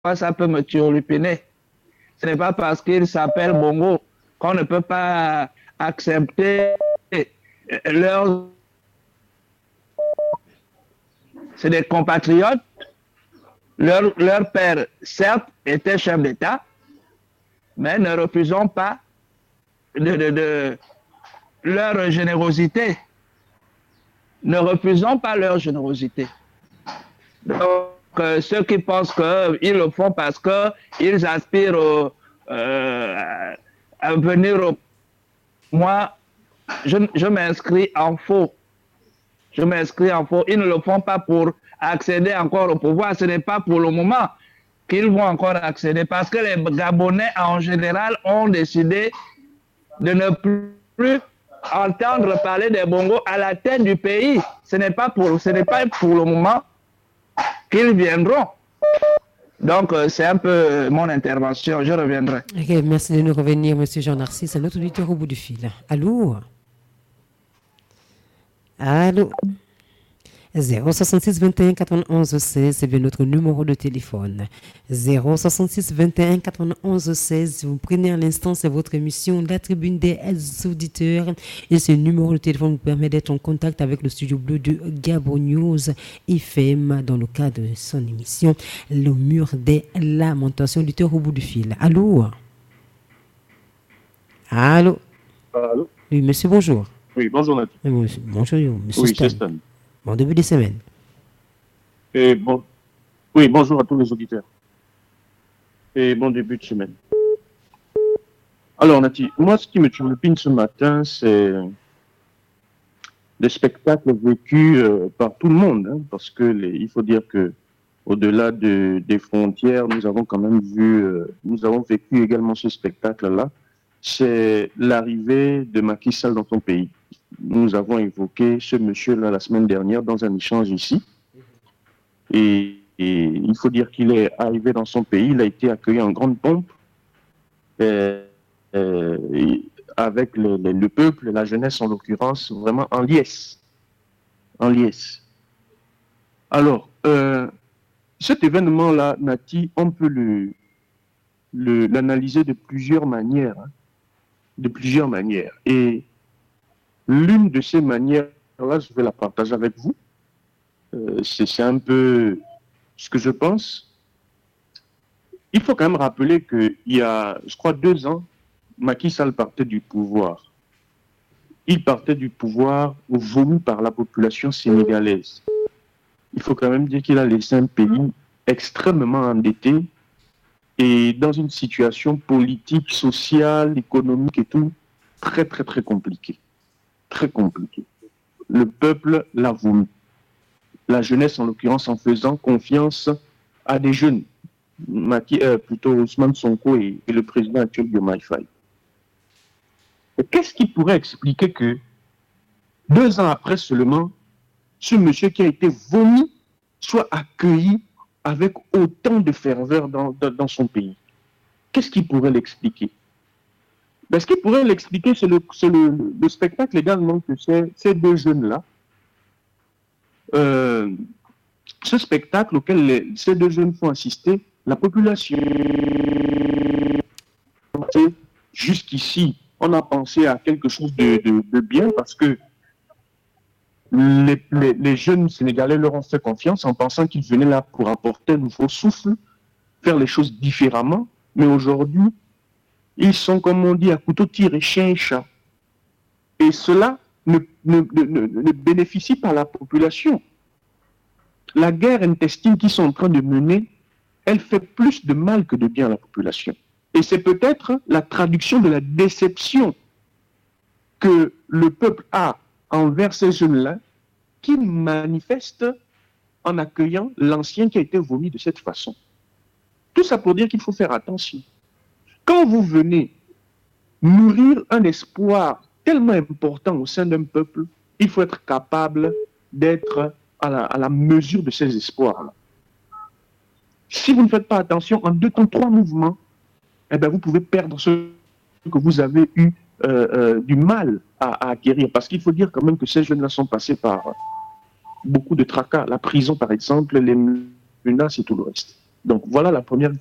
ça peut me turlupiner. Ce n'est pas parce qu'il s'appelle Bongo qu'on ne peut pas accepter leurs... C'est des compatriotes. Leur père, certes, était chef d'État, mais ne refusons pas de leur générosité. Ne refusons pas leur générosité. Donc, ceux qui pensent qu'ils le font parce qu'ils aspirent à venir au... Moi, je m'inscris en faux. Je m'inscris en faux. Ils ne le font pas pour accéder encore au pouvoir. Ce n'est pas pour le moment qu'ils vont encore accéder. Parce que les Gabonais, en général, ont décidé de ne plus entendre parler des Bongos à la tête du pays. Ce n'est pas pour le moment qu'ils viendront. Donc, c'est un peu mon intervention. Je reviendrai. Okay, merci de nous revenir, M. Jean-Narcisse. Un autre auditeur au bout du fil. Allô? Allô? 066 21 91 16, c'est bien notre numéro de téléphone. 066 21 91 16, vous prenez à l'instant, c'est votre émission La Tribune des auditeurs. Et ce numéro de téléphone vous permet d'être en contact avec le studio bleu de Gabon News FM dans le cadre de son émission Le Mur des Lamentations. Auditeur au bout du fil. Allô? Allô? Allô? Oui, monsieur, bonjour. Oui, bonjour Nathan. Bonjour, monsieur Oui, Stan. c'est Stan. Bon début de semaine. Et bon, oui, bonjour à tous les auditeurs. Et bon début de semaine. Alors Nati, moi ce qui me turlupine ce matin, c'est des spectacles vécus par tout le monde, hein, parce que il faut dire que au-delà des frontières, nous avons quand même nous avons vécu également ce spectacle-là. C'est l'arrivée de Macky Sall dans son pays. Nous avons évoqué ce monsieur-là la semaine dernière dans un échange ici. Et il faut dire qu'il est arrivé dans son pays, il a été accueilli en grande pompe avec le peuple, la jeunesse en l'occurrence, vraiment en liesse. En liesse. Alors, cet événement-là, Nati, on peut l'analyser de plusieurs manières. Hein, de plusieurs manières. Et l'une de ces manières-là, je vais la partager avec vous. C'est un peu ce que je pense. Il faut quand même rappeler qu'il y a, je crois, 2 ans, Macky Sall partait du pouvoir. Il partait du pouvoir voulu par la population sénégalaise. Il faut quand même dire qu'il a laissé un pays extrêmement endetté et dans une situation politique, sociale, économique et tout, très, très, très compliquée. Très compliquée. Le peuple l'a voulu. La jeunesse, en l'occurrence, en faisant confiance à des jeunes, plutôt Ousmane Sonko et le président actuel Diomaye Faye. Qu'est-ce qui pourrait expliquer que 2 ans après seulement, ce monsieur qui a été vomi soit accueilli avec autant de ferveur dans son pays? Qu'est-ce qui pourrait l'expliquer? Ce qui pourrait l'expliquer, c'est le spectacle également que ces 2 jeunes-là, ce spectacle auquel ces 2 jeunes font assister, la population, jusqu'ici, on a pensé à quelque chose de bien parce que les jeunes Sénégalais leur ont fait confiance en pensant qu'ils venaient là pour apporter un nouveau souffle, faire les choses différemment. Mais aujourd'hui, ils sont, comme on dit, à couteau tiré, chien et chat. Et cela ne bénéficie pas à la population. La guerre intestine qu'ils sont en train de mener, elle fait plus de mal que de bien à la population. Et c'est peut-être la traduction de la déception que le peuple a envers ces jeunes-là qui manifestent en accueillant l'ancien qui a été vomi de cette façon. Tout ça pour dire qu'il faut faire attention. Quand vous venez nourrir un espoir tellement important au sein d'un peuple, il faut être capable d'être à la mesure de ces espoirs-là. Si vous ne faites pas attention, en 2 temps, 3 mouvements, eh bien, vous pouvez perdre ce que vous avez eu du mal à acquérir. Parce qu'il faut dire quand même que ces jeunes-là sont passés par beaucoup de tracas. La prison, par exemple, les menaces et tout le reste. Donc voilà la première